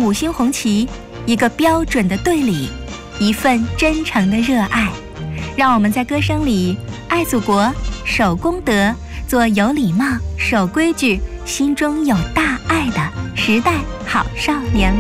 5星红旗，一个标准的队礼，一份真诚的热爱。让我们在歌声里爱祖国，守公德，做有礼貌、守规矩、心中有大爱的时代好少年。